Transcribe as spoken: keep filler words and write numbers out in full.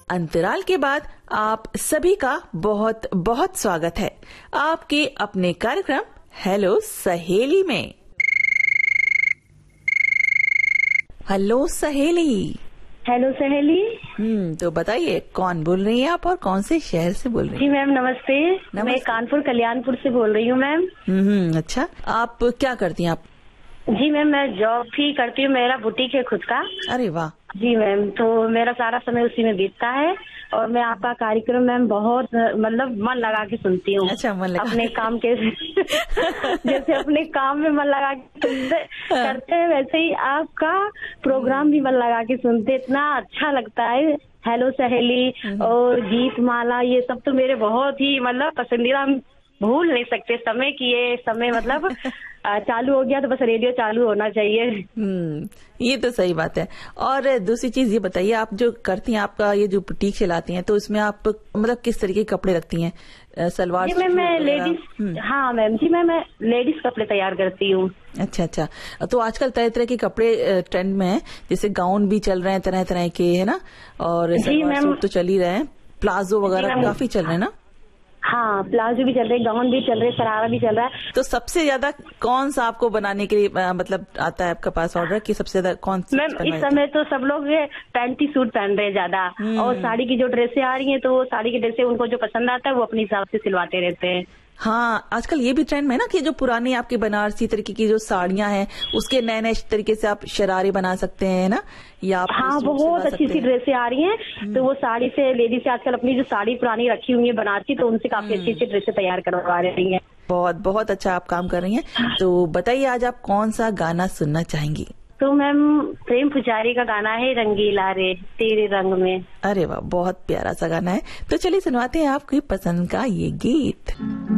अंतराल के बाद आप सभी का बहुत बहुत स्वागत है आपके अपने कार्यक्रम हेलो सहेली में। हेलो सहेली। हेलो सहेली। हम्म तो बताइए कौन बोल रही हैं आप और कौन से शहर से बोल रही हैं? जी मैम नमस्ते, नमस्ते। मैं कानपुर कल्याणपुर से बोल रही हूँ मैम। हम्म अच्छा, आप क्या करती हैं आप? जी मैम मैं जॉब भी करती हूँ, मेरा बुटीक है खुद का। अरे वाह। जी मैम, तो मेरा सारा समय उसी में बीतता है और मैं आपका कार्यक्रम मैम बहुत मतलब मन लगा के सुनती हूँ। अच्छा, मन लगा अपने काम के जैसे अपने काम में मन लगा के सुनते करते हैं वैसे ही आपका प्रोग्राम भी मन लगा के सुनते, इतना अच्छा लगता है। हेलो सहेली और गीत माला ये सब तो मेरे बहुत ही मतलब पसंदीदा, भूल नहीं सकते। समय की ये समय मतलब चालू हो गया तो बस रेडियो चालू होना चाहिए। हम्म ये तो सही बात है। और दूसरी चीज ये बताइए, आप जो करती हैं, आपका ये जो बुटीक चलाती हैं, तो इसमें आप मतलब किस तरीके के कपड़े रखती हैं? सलवार? जी मैम मैं लेडीज, हाँ मैम जी मैं मैं लेडीज कपड़े तैयार करती हूँ। अच्छा अच्छा, तो आजकल तरह तरह के कपड़े ट्रेंड में है, जैसे गाउन भी चल रहे हैं तरह तरह के, है ना, और सलवार सूट तो चल ही रहे हैं, प्लाजो वगैरह काफी चल रहे हैं ना। हाँ प्लाजो भी चल रहे, गाउन भी चल रहे, शरारा भी चल रहा है। तो सबसे ज्यादा कौन सा आपको बनाने के लिए मतलब आता है आपके पास ऑर्डर की? सबसे ज्यादा कौन सा? मैम इस समय तो सब लोग पैंटी सूट पहन रहे हैं ज्यादा, और साड़ी की जो ड्रेसें आ रही हैं तो वो साड़ी की ड्रेसें उनको जो पसंद आता है वो अपने हिसाब से सिलवाते रहते हैं। हाँ आजकल ये भी ट्रेंड में है ना कि जो पुरानी आपकी बनारसी तरीके की जो साड़ियां हैं उसके नए नए तरीके से आप शरारे बना सकते हैं ना, या आप हाँ बहुत अच्छी सी ड्रेसें आ रही हैं, तो वो साड़ी से लेडीज से आजकल अपनी जो साड़ी पुरानी रखी हुई है बनारसी, तो उनसे काफी अच्छी अच्छी ड्रेसें तैयार करवा रही हैं। बहुत बहुत अच्छा आप काम कर रही हैं। तो बताइए आज आप कौन सा गाना सुनना चाहेंगी? तो मैम प्रेम पुजारी का गाना है रंगीला रे तेरे रंग में। अरे वाह, बहुत प्यारा सा गाना है। तो चलिए सुनवाते हैं आपकी पसंद का ये गीत।